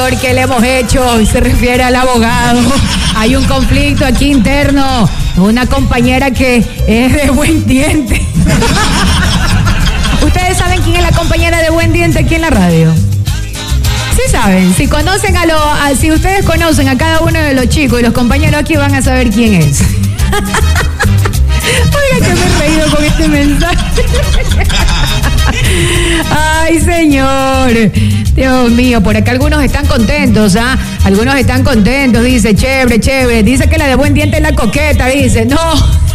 doctor, ¿qué le hemos hecho? Y se refiere al abogado. Hay un conflicto aquí interno. Una compañera que es de buen diente. ¿Ustedes saben quién es la compañera de buen diente aquí en la radio? Sí saben. Si conocen si ustedes conocen a cada uno de los chicos y los compañeros aquí van a saber quién es. Oiga, que me he reído con este mensaje. Ay, señor. Dios mío, por acá algunos están contentos, ¿ah? Algunos están contentos, dice, chévere, chévere. Dice que la de buen diente es la coqueta, dice. No.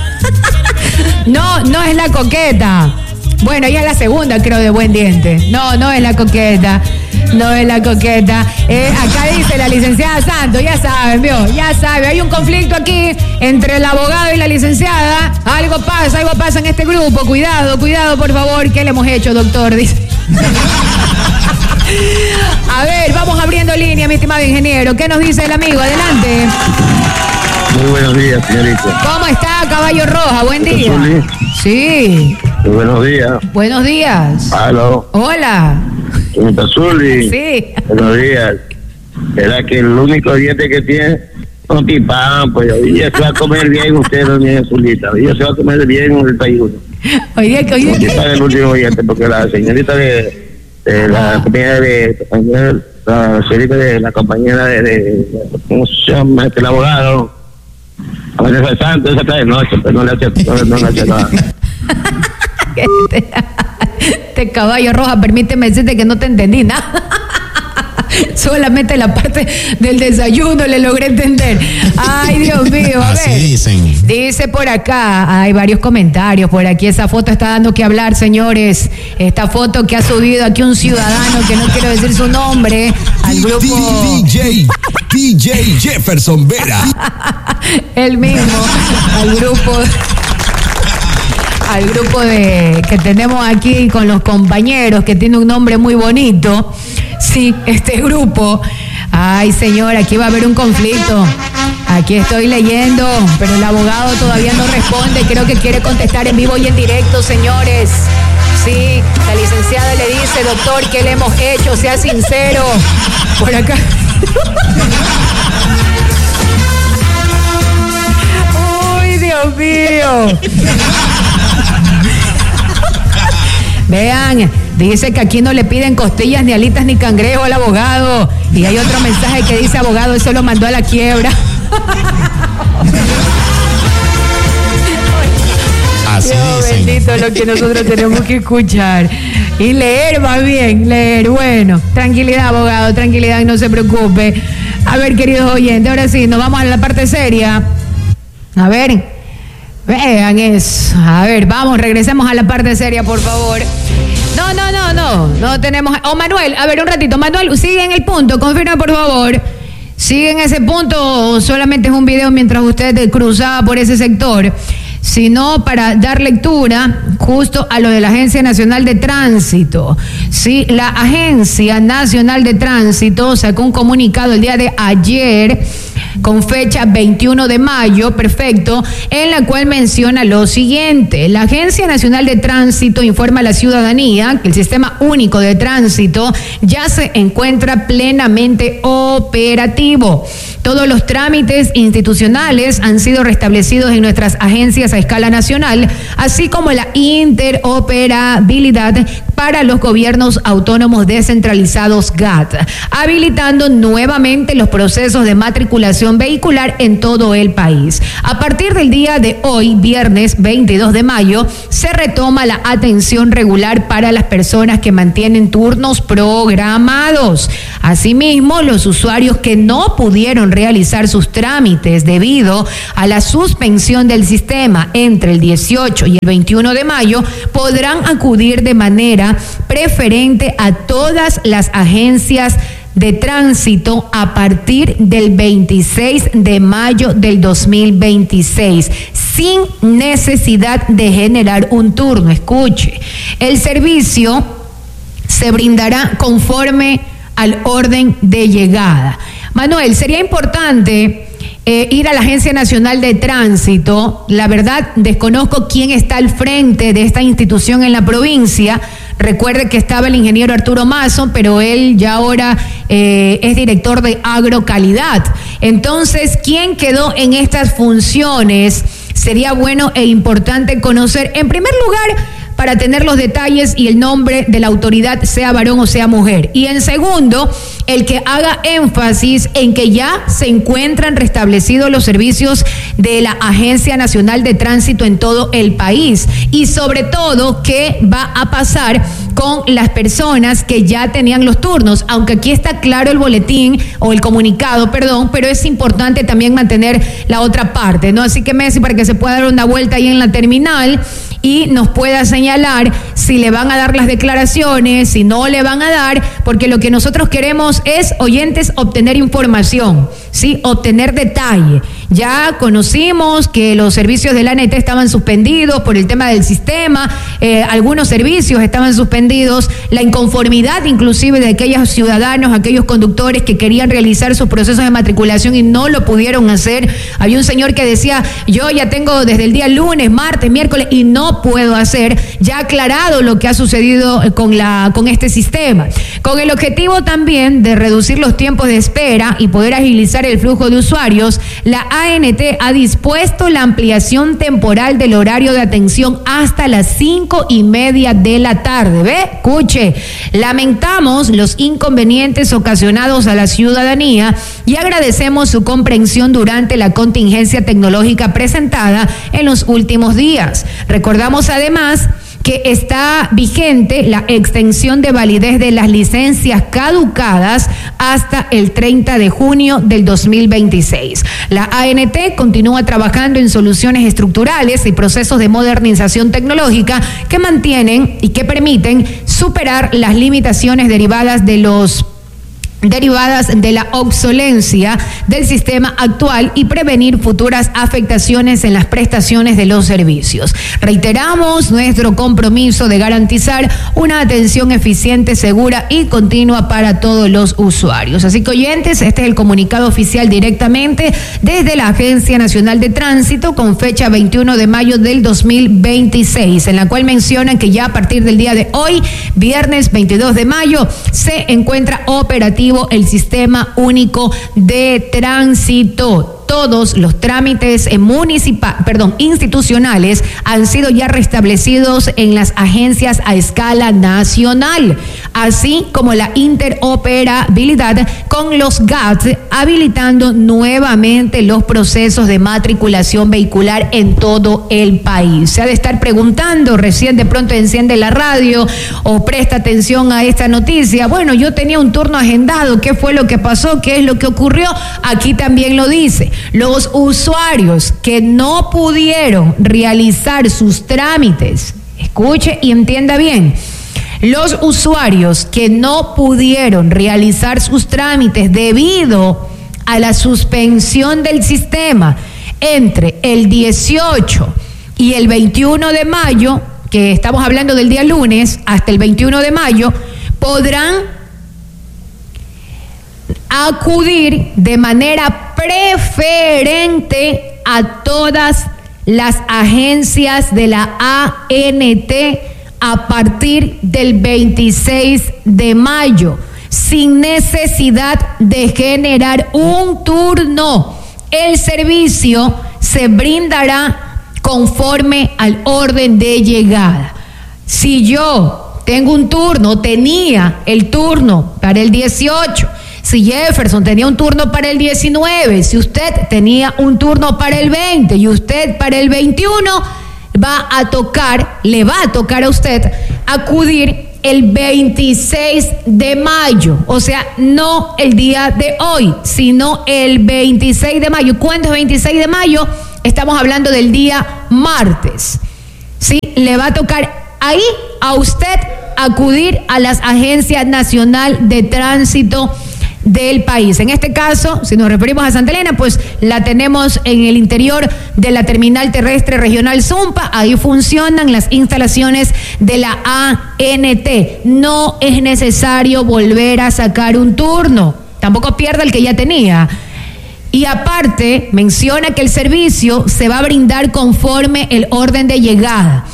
No es la coqueta. Bueno, ella es la segunda, creo, de buen diente. No es la coqueta. No es la coqueta. Acá dice la licenciada Santos, ya saben, ¿vio? Ya sabe, hay un conflicto aquí entre el abogado y la licenciada. Algo pasa en este grupo. Cuidado, por favor. ¿Qué le hemos hecho, doctor? Dice. A ver, vamos abriendo línea, mi estimado ingeniero. ¿Qué nos dice el amigo? Adelante. Muy buenos días, señorita. ¿Cómo está, Caballo Roja? Buen día. ¿Zuli? Sí. Muy buenos días. Buenos días. Aló. Hola. Señorita Zuli. Sí. Buenos días. ¿Será que el único diente que tiene un tipán? Pues hoy día se va a comer bien usted, doña Zulita. Hoy día se va a comer bien el desayuno. Hoy día que es el último diente, porque la señorita de la compañera la señorita de la compañera de ¿cómo se llama? El abogado. A Vanessa Santos, esa está de noche, pero no le hace nada. Este Caballo Roja, permíteme decirte que no te entendí nada. Solamente la parte del desayuno le logré entender. Ay, Dios mío, a ver. Así dicen. Dice por acá, hay varios comentarios por aquí. Esa foto está dando que hablar, señores. Esta foto que ha subido aquí un ciudadano que no quiero decir su nombre al grupo DJ Jefferson Vera. Él mismo, al grupo que tenemos aquí con los compañeros, que tiene un nombre muy bonito. Sí, este grupo. Ay, señor, aquí va a haber un conflicto. Aquí estoy leyendo, pero el abogado todavía no responde. Creo que quiere contestar en vivo y en directo, señores. Sí, la licenciada le dice, doctor, ¿qué le hemos hecho? Sea sincero. Por acá. Uy, Dios mío. Vean, dice que aquí no le piden costillas, ni alitas, ni cangrejo al abogado. Y hay otro mensaje que dice, abogado, eso lo mandó a la quiebra. Así Dios dicen. bendito, lo que nosotros tenemos que escuchar. Y leer va bien, leer. Bueno, tranquilidad, abogado, tranquilidad, y no se preocupe. A ver, queridos oyentes, ahora sí, nos vamos a la parte seria. A ver. Vean eso. A ver, vamos, regresemos a la parte seria, por favor. No tenemos... Manuel, a ver, un ratito. Manuel, sigue en el punto, confirma, por favor. Sigue en ese punto, o solamente es un video mientras usted cruzaba por ese sector, sino para dar lectura justo a lo de la Agencia Nacional de Tránsito. Sí, la Agencia Nacional de Tránsito sacó un comunicado el día de ayer con fecha 21 de mayo, perfecto, en la cual menciona lo siguiente. La Agencia Nacional de Tránsito informa a la ciudadanía que el Sistema Único de Tránsito ya se encuentra plenamente operativo. Todos los trámites institucionales han sido restablecidos en nuestras agencias a escala nacional, así como la interoperabilidad para los gobiernos autónomos descentralizados GAT, habilitando nuevamente los procesos de matriculación vehicular en todo el país. A partir del día de hoy, viernes 22 de mayo, se retoma la atención regular para las personas que mantienen turnos programados. Asimismo, los usuarios que no pudieron realizar sus trámites debido a la suspensión del sistema entre el 18 y el 21 de mayo podrán acudir de manera preferente a todas las agencias de tránsito a partir del 26 de mayo del 2026, sin necesidad de generar un turno. Escuche, el servicio se brindará conforme al orden de llegada. Manuel, sería importante ir a la Agencia Nacional de Tránsito. La verdad, desconozco quién está al frente de esta institución en la provincia. Recuerde que estaba el ingeniero Arturo Mazo, pero él ya ahora es director de Agrocalidad. Entonces, ¿quién quedó en estas funciones? Sería bueno e importante conocer, en primer lugar, para tener los detalles y el nombre de la autoridad, sea varón o sea mujer. Y en segundo, el que haga énfasis en que ya se encuentran restablecidos los servicios de la Agencia Nacional de Tránsito en todo el país. Y sobre todo, ¿qué va a pasar con las personas que ya tenían los turnos? Aunque aquí está claro el boletín o el comunicado, perdón, pero es importante también mantener la otra parte, ¿no? Así que Messi, para que se pueda dar una vuelta ahí en la terminal y nos pueda señalar si le van a dar las declaraciones, si no le van a dar, porque lo que nosotros queremos es, oyentes, obtener información, ¿sí? Obtener detalle. Ya conocimos que los servicios de la ANT estaban suspendidos por el tema del sistema, algunos servicios estaban suspendidos, la inconformidad inclusive de aquellos ciudadanos, aquellos conductores que querían realizar sus procesos de matriculación y no lo pudieron hacer. Había un señor que decía, yo ya tengo desde el día lunes, martes, miércoles y no puedo hacer. Ya aclarado lo que ha sucedido con este sistema, con el objetivo también de reducir los tiempos de espera y poder agilizar el flujo de usuarios. La ANT ha dispuesto la ampliación temporal del horario de atención hasta las 5:30 de la tarde. ¿Ve? Escuche, lamentamos los inconvenientes ocasionados a la ciudadanía y agradecemos su comprensión durante la contingencia tecnológica presentada en los últimos días. Recordamos además que está vigente la extensión de validez de las licencias caducadas hasta el 30 de junio del 2026. La ANT continúa trabajando en soluciones estructurales y procesos de modernización tecnológica que mantienen y que permiten superar las limitaciones derivadas de la obsolencia del sistema actual y prevenir futuras afectaciones en las prestaciones de los servicios. Reiteramos nuestro compromiso de garantizar una atención eficiente, segura y continua para todos los usuarios. Así que, oyentes, este es el comunicado oficial directamente desde la Agencia Nacional de Tránsito con fecha 21 de mayo del 2026, en la cual mencionan que ya a partir del día de hoy, viernes 22 de mayo, se encuentra operativo el Sistema Único de Tránsito. Todos los trámites institucionales han sido ya restablecidos en las agencias a escala nacional, así como la interoperabilidad con los GATS, habilitando nuevamente los procesos de matriculación vehicular en todo el país. Se ha de estar preguntando, recién de pronto enciende la radio o presta atención a esta noticia. Bueno, yo tenía un turno agendado, ¿qué fue lo que pasó? ¿Qué es lo que ocurrió? Aquí también lo dice. Los usuarios que no pudieron realizar sus trámites, escuche y entienda bien, los usuarios que no pudieron realizar sus trámites debido a la suspensión del sistema entre el 18 y el 21 de mayo, que estamos hablando del día lunes, hasta el 21 de mayo, podrán acudir de manera preferente a todas las agencias de la ANT a partir del 26 de mayo, sin necesidad de generar un turno. El servicio se brindará conforme al orden de llegada. Si yo tengo un turno, tenía el turno para el 18, si Jefferson tenía un turno para el 19, si usted tenía un turno para el 20 y usted para el 21, le va a tocar a usted acudir el 26 de mayo, o sea, no el día de hoy, sino el 26 de mayo. ¿Cuándo es 26 de mayo? Estamos hablando del día martes. Sí, le va a tocar ahí a usted acudir a las agencias nacional de tránsito del país. En este caso, si nos referimos a Santa Elena, pues la tenemos en el interior de la terminal terrestre regional Zumpa. Ahí funcionan las instalaciones de la ANT. No es necesario volver a sacar un turno, tampoco pierda el que ya tenía. Y aparte, menciona que el servicio se va a brindar conforme el orden de llegada.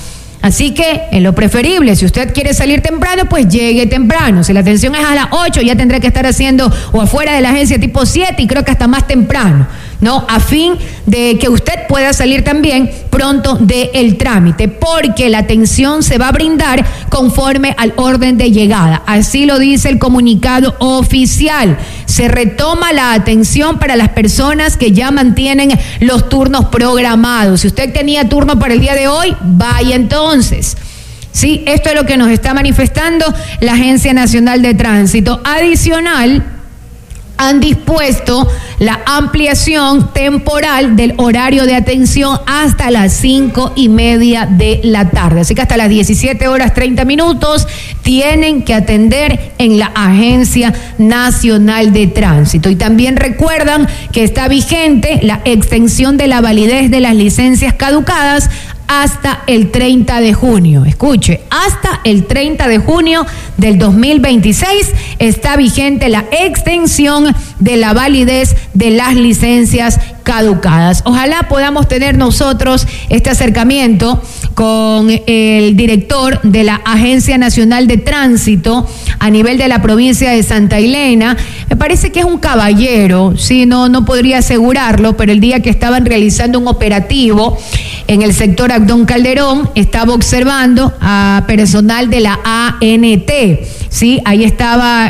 Así que, en lo preferible, si usted quiere salir temprano, pues llegue temprano. Si la atención es a las 8, ya tendrá que estar haciendo o afuera de la agencia tipo 7 y creo que hasta más temprano, ¿no? A fin de que usted pueda salir también pronto del trámite, porque la atención se va a brindar conforme al orden de llegada. Así lo dice el comunicado oficial. Se retoma la atención para las personas que ya mantienen los turnos programados. Si usted tenía turno para el día de hoy, vaya entonces. Sí, esto es lo que nos está manifestando la Agencia Nacional de Tránsito. Adicional, han dispuesto la ampliación temporal del horario de atención hasta las 5:30 de la tarde. Así que hasta las 17:30 tienen que atender en la Agencia Nacional de Tránsito. Y también recuerdan que está vigente la extensión de la validez de las licencias caducadas hasta el 30 de junio. Escuche, hasta el 30 de junio del 2026 está vigente la extensión de la validez de las licencias caducadas. Ojalá podamos tener nosotros este acercamiento con el director de la Agencia Nacional de Tránsito a nivel de la provincia de Santa Elena. Me parece que es un caballero, sí, no podría asegurarlo, pero el día que estaban realizando un operativo en el sector Abdón Calderón, estaba observando a personal de la ANT, sí, ahí estaba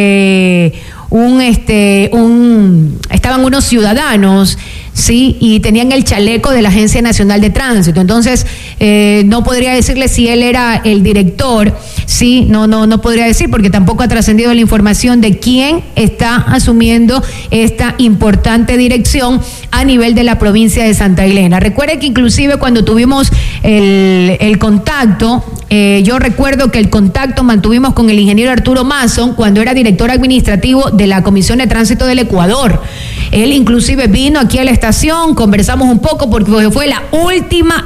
estaban unos ciudadanos, sí, y tenían el chaleco de la Agencia Nacional de Tránsito. Entonces, no podría decirle si él era el director, sí, no podría decir, porque tampoco ha trascendido la información de quién está asumiendo esta importante dirección a nivel de la provincia de Santa Elena. Recuerde que inclusive cuando tuvimos el contacto, yo recuerdo que el contacto mantuvimos con el ingeniero Arturo Mason cuando era director administrativo de la Comisión de Tránsito del Ecuador. Él inclusive vino aquí a la estación, conversamos un poco porque fue la única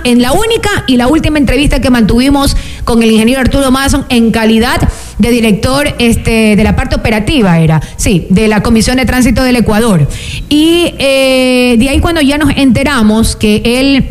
entrevista que mantuvimos con el ingeniero Arturo Mason en calidad de director de la parte operativa, de la Comisión de Tránsito del Ecuador. Y de ahí cuando ya nos enteramos que él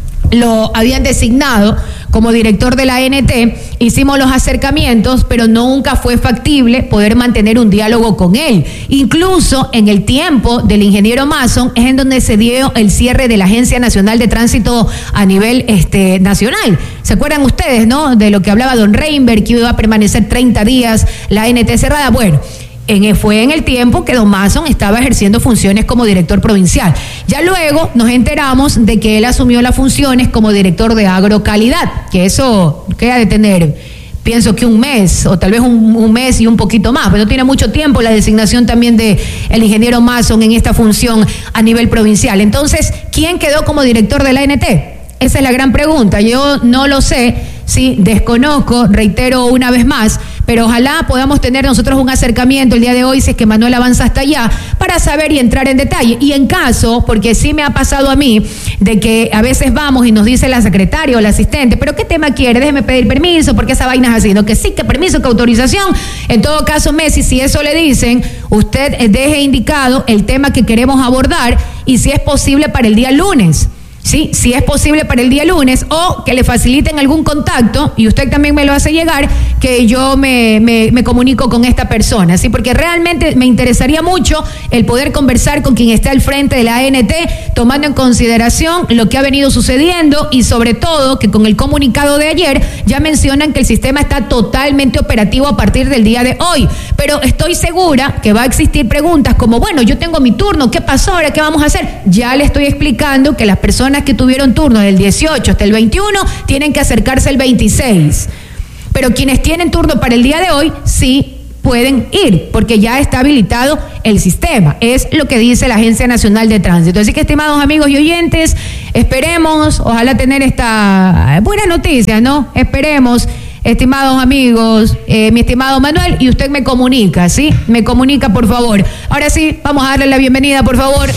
lo habían designado como director de la ANT, hicimos los acercamientos, pero nunca fue factible poder mantener un diálogo con él. Incluso en el tiempo del ingeniero Mason es en donde se dio el cierre de la Agencia Nacional de Tránsito a nivel nacional. ¿Se acuerdan ustedes, no? De lo que hablaba don Reinberg, que iba a permanecer 30 días la ANT cerrada. Bueno, fue en el tiempo que don Mason estaba ejerciendo funciones como director provincial. Ya luego nos enteramos de que él asumió las funciones como director de agrocalidad, que eso queda de tener, pienso que un mes, o tal vez un mes y un poquito más, pero no tiene mucho tiempo la designación también de el ingeniero Mason en esta función a nivel provincial. Entonces, ¿quién quedó como director de la ANT? Esa es la gran pregunta. Yo no lo sé, sí, desconozco, reitero una vez más, pero ojalá podamos tener nosotros un acercamiento el día de hoy, si es que Manuel avanza hasta allá, para saber y entrar en detalle. Y en caso, porque sí me ha pasado a mí, de que a veces vamos y nos dice la secretaria o la asistente, pero ¿qué tema quiere? Déjeme pedir permiso, porque esa vaina es así, ¿no? Que sí, que permiso, que autorización. En todo caso, Messi, si eso le dicen, usted deje indicado el tema que queremos abordar y si es posible para el día lunes. Sí, si es posible para el día lunes, o que le faciliten algún contacto y usted también me lo hace llegar, que yo me comunico con esta persona, ¿sí? Porque realmente me interesaría mucho el poder conversar con quien está al frente de la ANT, tomando en consideración lo que ha venido sucediendo y sobre todo que con el comunicado de ayer ya mencionan que el sistema está totalmente operativo a partir del día de hoy. Pero estoy segura que va a existir preguntas como, bueno, yo tengo mi turno, ¿qué pasó ahora? ¿Qué vamos a hacer? Ya le estoy explicando que las personas que tuvieron turno del 18 hasta el 21 tienen que acercarse el 26. Pero quienes tienen turno para el día de hoy sí pueden ir, porque ya está habilitado el sistema. Es lo que dice la Agencia Nacional de Tránsito. Así que, estimados amigos y oyentes, esperemos, ojalá tener esta buena noticia, ¿no? Esperemos, estimados amigos, mi estimado Manuel, y usted me comunica, ¿sí? Me comunica, por favor. Ahora sí, vamos a darle la bienvenida, por favor.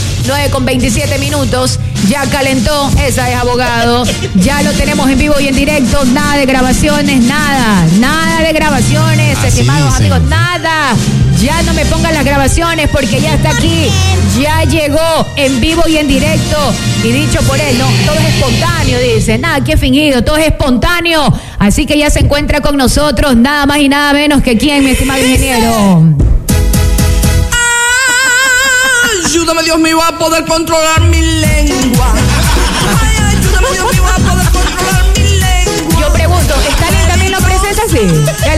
9:27, ya calentó, esa es abogado, ya lo tenemos en vivo y en directo, nada de grabaciones, nada de grabaciones, estimados amigos, nada. Ya no me pongan las grabaciones porque ya está aquí. Ya llegó en vivo y en directo. Y dicho por él, no, todo es espontáneo, dice. Nada, que fingido, todo es espontáneo. Así que ya se encuentra con nosotros nada más y nada menos que quién, mi estimado ingeniero. Ayúdame, Dios mío, a poder controlar mi lengua. Ayúdame, Dios mío, a poder controlar mi lengua. Yo pregunto, ¿Stalin también lo presenta así?